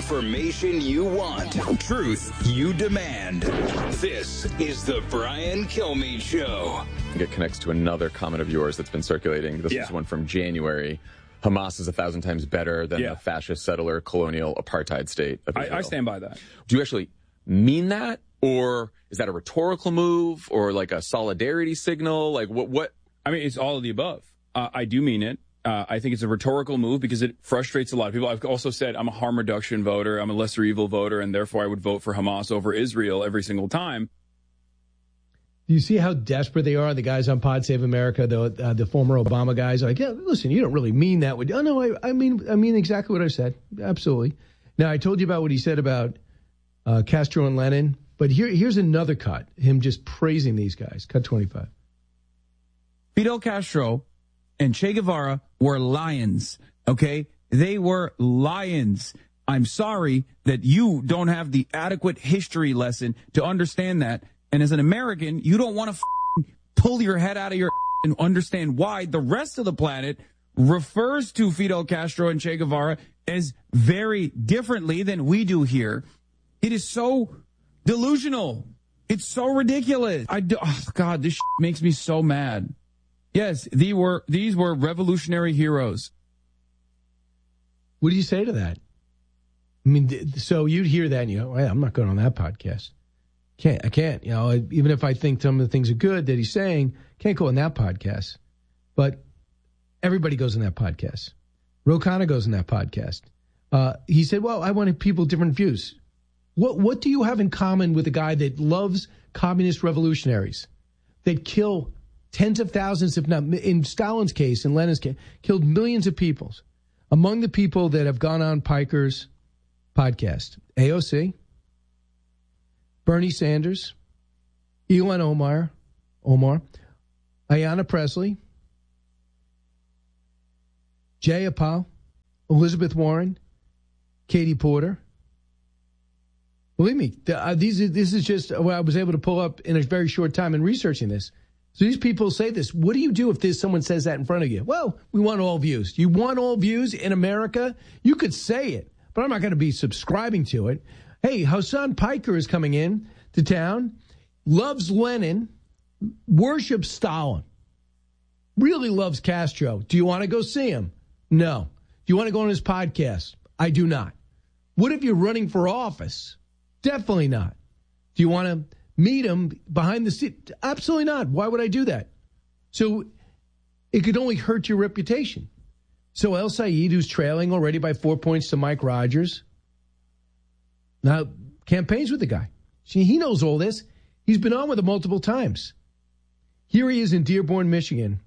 Information you want. Truth you demand. This is the Brian Kilmeade Show. It connects to another comment of yours that's been circulating. This is one from January. Hamas is 1,000 times better than the fascist settler colonial apartheid state of Israel. I stand by that. Do you actually mean that? Or is that a rhetorical move or like a solidarity signal? Like what? I mean, it's all of the above. I do mean it. I think it's a rhetorical move because it frustrates a lot of people. I've also said I'm a harm reduction voter. I'm a lesser evil voter, and therefore I would vote for Hamas over Israel every single time. Do you see how desperate they are? The guys on Pod Save America, the former Obama guys, are like, yeah, listen, you don't really mean that. Oh, no, I mean exactly what I said. Absolutely. Now, I told you about what he said about Castro and Lenin, but here's another cut, him just praising these guys. Cut 25. Fidel Castro and Che Guevara were lions, okay? They were lions. I'm sorry that you don't have the adequate history lesson to understand that. And as an American, you don't want to pull your head out of your and understand why the rest of the planet refers to Fidel Castro and Che Guevara as very differently than we do here. It is so delusional. It's so ridiculous. Oh God, this makes me so mad. Yes, these were revolutionary heroes. What do you say to that? I mean, so you'd hear that and you go, well, I'm not going on that podcast. I can't, even if I think some of the things are good that he's saying, can't go on that podcast. But everybody goes on that podcast. Ro Khanna goes on that podcast. He said, well, I wanted people with different views. What do you have in common with a guy that loves communist revolutionaries that kill tens of thousands, if not, in Stalin's case, in Lenin's case, killed millions of people? Among the people that have gone on Piker's podcast, AOC, Bernie Sanders, Ilhan Omar, Ayanna Pressley, Jayapal, Elizabeth Warren, Katie Porter. Believe me, this is just what I was able to pull up in a very short time in researching this. So these people say this. What do you do if someone says that in front of you? Well, we want all views. You want all views in America? You could say it, but I'm not going to be subscribing to it. Hey, Hassan Piker is coming in to town, loves Lenin, worships Stalin, really loves Castro. Do you want to go see him? No. Do you want to go on his podcast? I do not. What if you're running for office? Definitely not. Do you want to meet him behind the seat? Absolutely not. Why would I do that? So it could only hurt your reputation. So El Said, who's trailing already by 4 points to Mike Rogers, now campaigns with the guy. He knows all this. He's been on with him multiple times. Here he is in Dearborn, Michigan,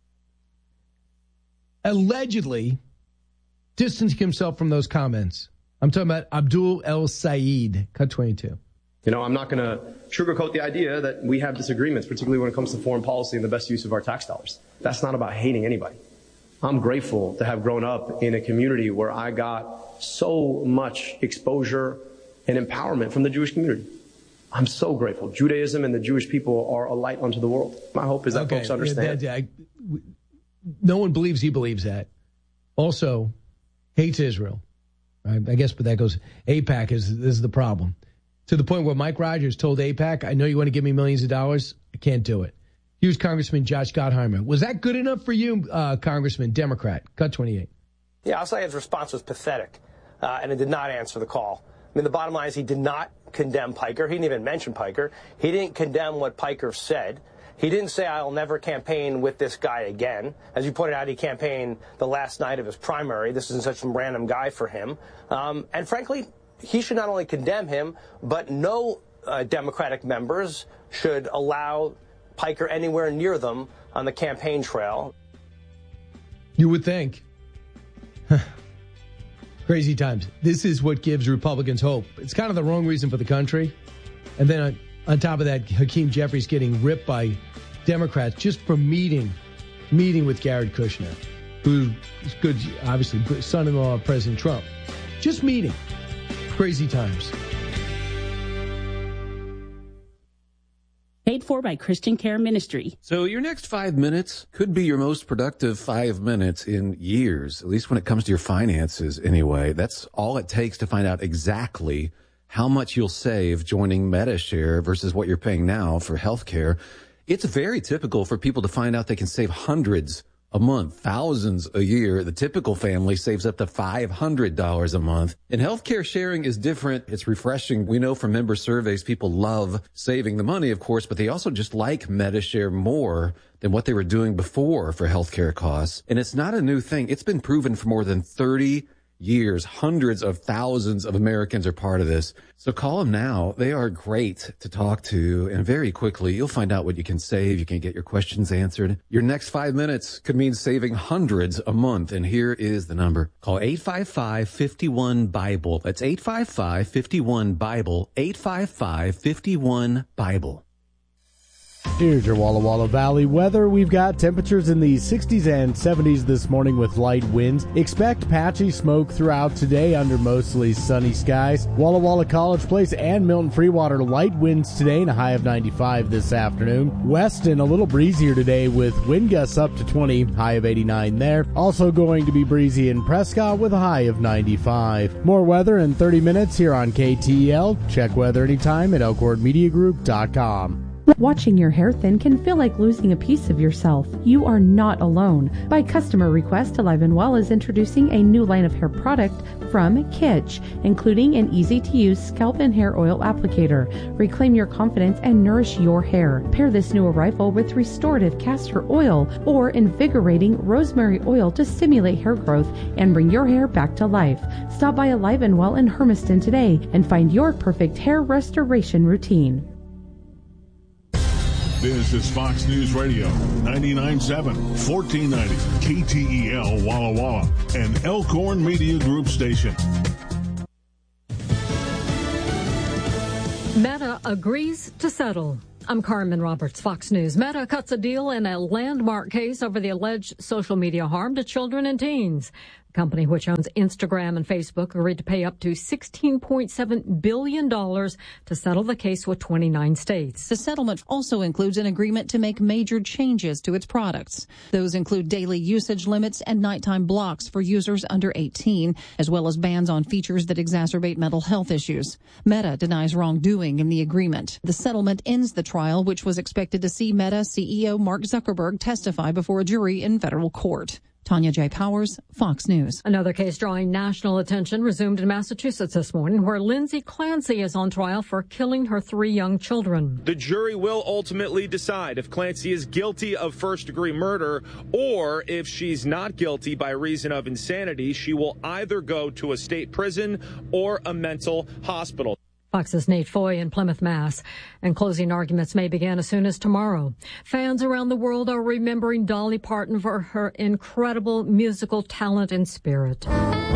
allegedly distancing himself from those comments. I'm talking about Abdul El Said. Cut 22. I'm not going to sugarcoat the idea that we have disagreements, particularly when it comes to foreign policy and the best use of our tax dollars. That's not about hating anybody. I'm grateful to have grown up in a community where I got so much exposure and empowerment from the Jewish community. I'm so grateful. Judaism and the Jewish people are a light unto the world. My hope is that folks understand. No one believes he believes that. Also, hates Israel. I guess, but that goes, AIPAC is the problem. To the point where Mike Rogers told AIPAC, I know you want to give me millions of dollars. I can't do it. Here's Congressman Josh Gottheimer. Was that good enough for you, Congressman, Democrat? Cut 28. Yeah, I'll say his response was pathetic, and it did not answer the call. I mean, the bottom line is he did not condemn Piker. He didn't even mention Piker. He didn't condemn what Piker said. He didn't say, I'll never campaign with this guy again. As you pointed out, he campaigned the last night of his primary. This isn't such a random guy for him. And frankly, he should not only condemn him, but no Democratic members should allow Piker anywhere near them on the campaign trail. You would think. Crazy times. This is what gives Republicans hope. It's kind of the wrong reason for the country. And then on top of that, Hakeem Jeffries getting ripped by Democrats just for meeting with Jared Kushner, who is good, obviously, son-in-law of President Trump. Just meeting. Crazy times. Hey, paid for by Christian Care Ministry. So your next 5 minutes could be your most productive 5 minutes in years, at least when it comes to your finances anyway. That's all it takes to find out exactly how much you'll save joining MediShare versus what you're paying now for healthcare. It's very typical for people to find out they can save hundreds a month, thousands a year. The typical family saves up to $500 a month. And healthcare sharing is different. It's refreshing. We know from member surveys, people love saving the money, of course, but they also just like MediShare more than what they were doing before for healthcare costs. And it's not a new thing. It's been proven for more than 30 years. Hundreds of thousands of Americans are part of this. So call them now. They are great to talk to. And very quickly, you'll find out what you can save. You can get your questions answered. Your next 5 minutes could mean saving hundreds a month. And here is the number. Call 855-51-BIBLE. That's 855-51-BIBLE. 855-51-BIBLE. Here's your Walla Walla Valley weather. We've got temperatures in the 60s and 70s this morning with light winds. Expect patchy smoke throughout today under mostly sunny skies. Walla Walla College Place and Milton Freewater, light winds today and a high of 95 this afternoon. Weston, a little breezier today with wind gusts up to 20, high of 89 there. Also going to be breezy in Prescott with a high of 95. More weather in 30 minutes here on KTEL. Check weather anytime at elkhornmediagroup.com. Watching your hair thin can feel like losing a piece of yourself. You are not alone. By customer request, Alive & Well is introducing a new line of hair product from Kitsch, including an easy-to-use scalp and hair oil applicator. Reclaim your confidence and nourish your hair. Pair this new arrival with restorative castor oil or invigorating rosemary oil to stimulate hair growth and bring your hair back to life. Stop by Alive & Well in Hermiston today and find your perfect hair restoration routine. This is Fox News Radio, 99.7, 1490, KTEL Walla Walla, and Elkhorn Media Group station. Meta agrees to settle. I'm Carmen Roberts, Fox News. Meta cuts a deal in a landmark case over the alleged social media harm to children and teens. The company, which owns Instagram and Facebook, agreed to pay up to $16.7 billion to settle the case with 29 states. The settlement also includes an agreement to make major changes to its products. Those include daily usage limits and nighttime blocks for users under 18, as well as bans on features that exacerbate mental health issues. Meta denies wrongdoing in the agreement. The settlement ends the trial, which was expected to see Meta CEO Mark Zuckerberg testify before a jury in federal court. Tanya J. Powers, Fox News. Another case drawing national attention resumed in Massachusetts this morning, where Lindsay Clancy is on trial for killing her 3 young children. The jury will ultimately decide if Clancy is guilty of first-degree murder or if she's not guilty by reason of insanity. She will either go to a state prison or a mental hospital. Fox's Nate Foy in Plymouth, Mass. And closing arguments may begin as soon as tomorrow. Fans around the world are remembering Dolly Parton for her incredible musical talent and spirit.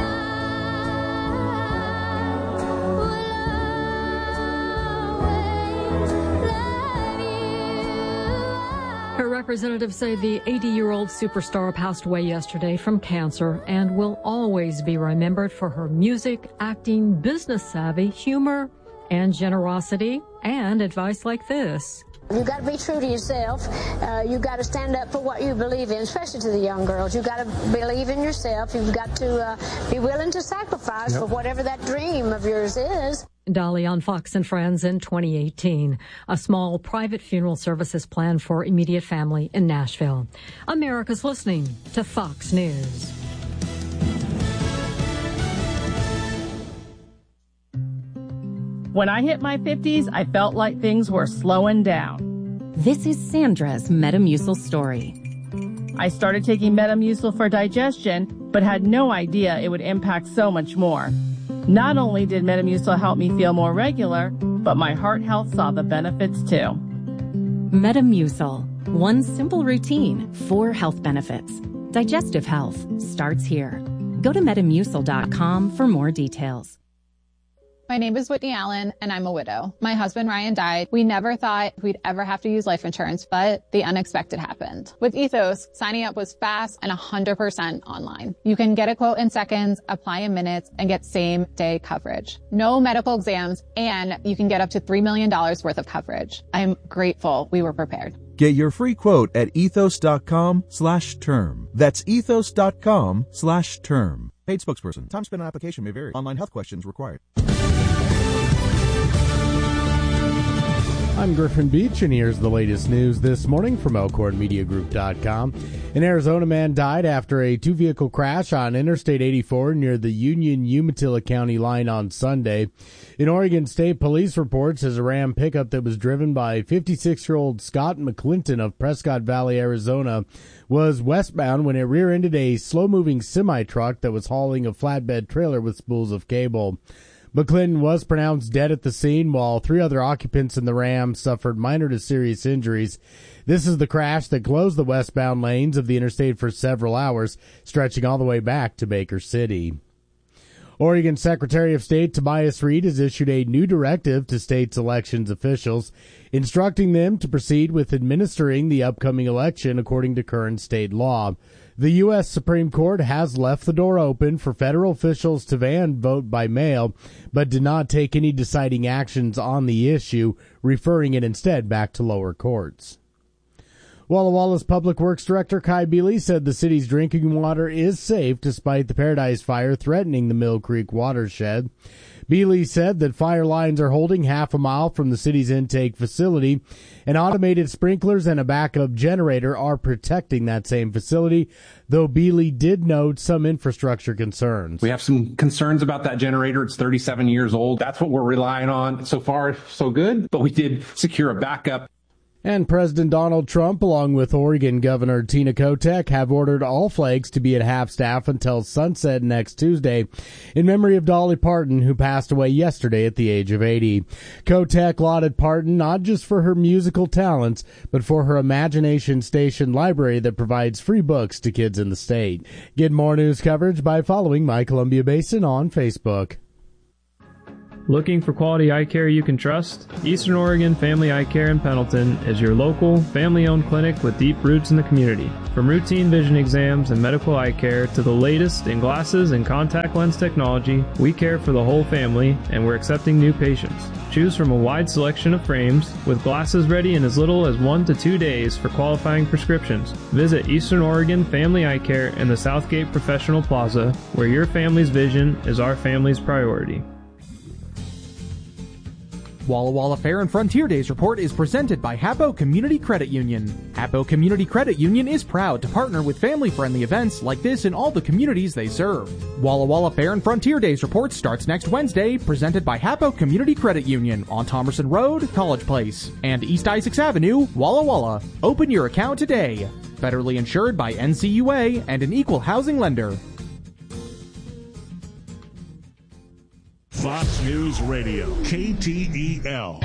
Her representatives say the 80-year-old superstar passed away yesterday from cancer and will always be remembered for her music, acting, business savvy, humor, and generosity, and advice like this. You got to be true to yourself. You got to stand up for what you believe in, especially to the young girls. You got to believe in yourself. You've got to be willing to sacrifice for whatever that dream of yours is. Dolly on Fox and Friends in 2018. A small private funeral service is planned for immediate family in Nashville. America's listening to Fox News. When I hit my 50s, I felt like things were slowing down. This is Sandra's Metamucil story. I started taking Metamucil for digestion, but had no idea it would impact so much more. Not only did Metamucil help me feel more regular, but my heart health saw the benefits too. Metamucil. One simple routine, 4 health benefits. Digestive health starts here. Go to Metamucil.com for more details. My name is Whitney Allen, and I'm a widow. My husband, Ryan, died. We never thought we'd ever have to use life insurance, but the unexpected happened. With Ethos, signing up was fast and 100% online. You can get a quote in seconds, apply in minutes, and get same-day coverage. No medical exams, and you can get up to $3 million worth of coverage. I'm grateful we were prepared. Get your free quote at ethos.com/term. That's ethos.com/term. Paid spokesperson. Time spent on application may vary. Online health questions required. I'm Griffin Beach, and here's the latest news this morning from ElkhornMediaGroup.com. An Arizona man died after a two-vehicle crash on Interstate 84 near the Union-Umatilla County line on Sunday. An Oregon State Police report says a Ram pickup that was driven by 56-year-old Scott McClinton of Prescott Valley, Arizona, was westbound when it rear-ended a slow-moving semi-truck that was hauling a flatbed trailer with spools of cable. McClinton was pronounced dead at the scene, while 3 other occupants in the Ram suffered minor to serious injuries. This is the crash that closed the westbound lanes of the interstate for several hours, stretching all the way back to Baker City. Oregon Secretary of State Tobias Reed has issued a new directive to state's elections officials, instructing them to proceed with administering the upcoming election according to current state law. The U.S. Supreme Court has left the door open for federal officials to vote by mail, but did not take any deciding actions on the issue, referring it instead back to lower courts. Walla Walla's Public Works Director Kai Bealey said the city's drinking water is safe despite the Paradise Fire threatening the Mill Creek watershed. Bealey said that fire lines are holding half a mile from the city's intake facility, and automated sprinklers and a backup generator are protecting that same facility, though Bealey did note some infrastructure concerns. We have some concerns about that generator. It's 37 years old. That's what we're relying on. So far, so good, but we did secure a backup. And President Donald Trump, along with Oregon Governor Tina Kotek, have ordered all flags to be at half-staff until sunset next Tuesday in memory of Dolly Parton, who passed away yesterday at the age of 80. Kotek lauded Parton not just for her musical talents, but for her Imagination Station library that provides free books to kids in the state. Get more news coverage by following My Columbia Basin on Facebook. Looking for quality eye care you can trust? Eastern Oregon Family Eye Care in Pendleton is your local, family-owned clinic with deep roots in the community. From routine vision exams and medical eye care to the latest in glasses and contact lens technology, we care for the whole family, and we're accepting new patients. Choose from a wide selection of frames, with glasses ready in as little as 1 to 2 days for qualifying prescriptions. Visit Eastern Oregon Family Eye Care in the Southgate Professional Plaza, where your family's vision is our family's priority. Walla Walla Fair and Frontier Days report is presented by Hapo Community Credit Union. Hapo Community Credit Union is proud to partner with family-friendly events like this in all the communities they serve. Walla Walla Fair and Frontier Days report starts next Wednesday, presented by Hapo Community Credit Union on Thomerson Road, College Place, and East Essex Avenue, Walla Walla. Open your account today. Federally insured by NCUA and an equal housing lender. Fox News Radio, KTEL.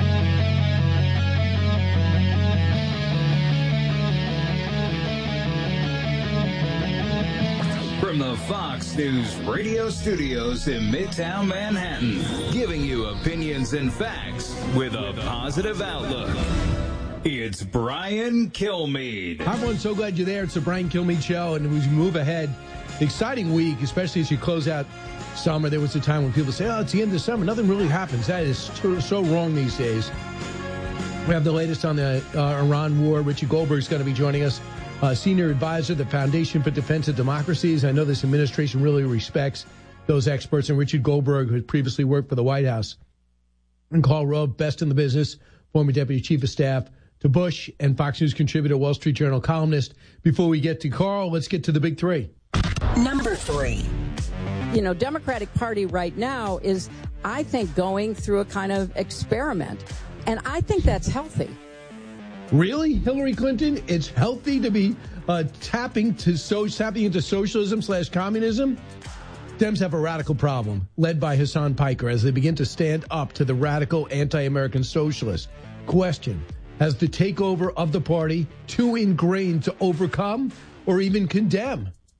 From the Fox News radio studios in Midtown Manhattan, giving you opinions and facts with a positive outlook. It's Brian Kilmeade. Hi, everyone. So glad you're there. It's the Brian Kilmeade Show, and as we move ahead, exciting week, especially as you close out summer. There was a time when people say, oh, it's the end of summer. Nothing really happens. That is so wrong these days. We have the latest on the Iran war. Richard Goldberg is going to be joining us, senior advisor, the Foundation for Defense of Democracies. I know this administration really respects those experts, and Richard Goldberg, who previously worked for the White House. And Carl Rove, best in the business, former deputy chief of staff to Bush and Fox News contributor, Wall Street Journal columnist. Before we get to Carl, let's get to the big three. Number 3. You know, Democratic Party right now is, I think, going through a kind of experiment. And I think that's healthy. Really? Hillary Clinton? It's healthy to be tapping into socialism/communism? Dems have a radical problem, led by Hassan Piker, as they begin to stand up to the radical anti-American socialists. Question, has the takeover of the party too ingrained to overcome or even condemn?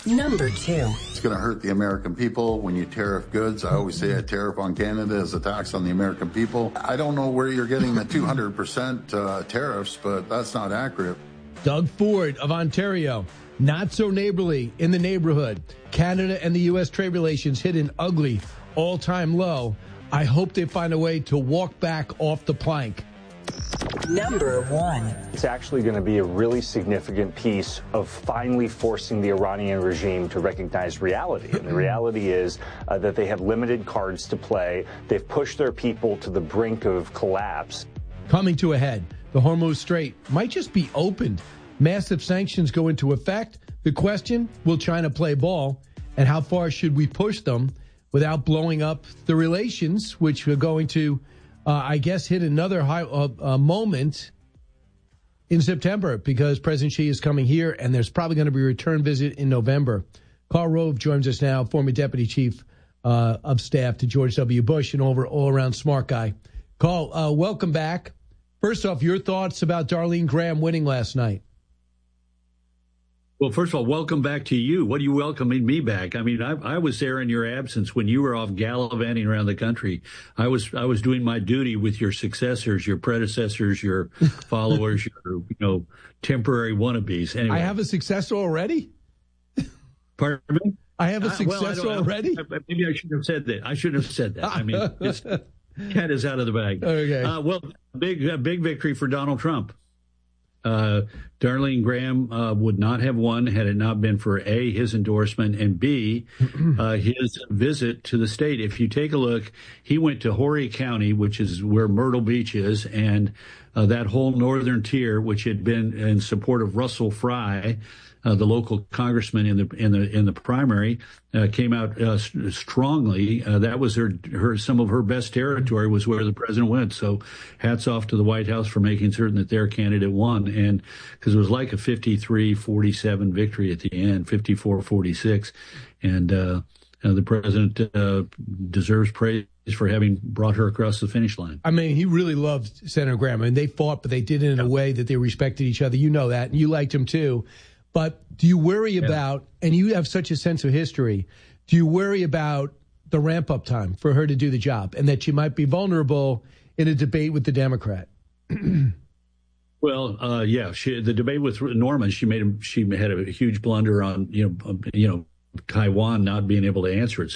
Number 2. It's going to hurt the American people when you tariff goods. I always say a tariff on Canada is a tax on the American people. I don't know where you're getting the 200% tariffs, but that's not accurate. Doug Ford of Ontario, not so neighborly in the neighborhood. Canada and the U.S. trade relations hit an ugly all-time low. I hope they find a way to walk back off the plank. Number 1. It's actually going to be a really significant piece of finally forcing the Iranian regime to recognize reality. And the reality is that they have limited cards to play. They've pushed their people to the brink of collapse. Coming to a head, the Hormuz Strait might just be opened. Massive sanctions go into effect. The question, will China play ball? And how far should we push them without blowing up the relations, which are going to I guess, hit another high moment in September because President Xi is coming here, and there's probably going to be a return visit in November. Karl Rove joins us now, former Deputy Chief of Staff to George W. Bush and all-around smart guy. Karl, welcome back. First off, your thoughts about Darlene Graham winning last night. Well, first of all, welcome back to you. What are you welcoming me back? I mean, I was there in your absence when you were off gallivanting around the country. I was doing my duty with your successors, your predecessors, your followers, your temporary wannabes. Anyway, I have a successor already. Pardon me? I have a successor already. Maybe I shouldn't have said that. I shouldn't have said that. I mean, this cat is out of the bag. Okay. Well, big victory for Donald Trump. Darlene Graham would not have won had it not been for A, his endorsement, and B, his visit to the state. If you take a look, he went to Horry County, which is where Myrtle Beach is, and that whole northern tier, which had been in support of Russell Fry, the local congressman in the primary, came out strongly. That was her some of her best territory was where the president went. So hats off to the White House for making certain that their candidate won, and because it was like a 53-47 victory at the end, 54-46, and the president deserves praise for having brought her across the finish line. I mean, he really loved Senator Graham. I mean, they fought, but they did it in a way that they respected each other. You know that, and you liked him too. But do you worry about, and you have such a sense of history, do you worry about the ramp-up time for her to do the job and that she might be vulnerable in a debate with the Democrat? Well, the debate with Norman, she had a huge blunder on, Taiwan not being able to answer it.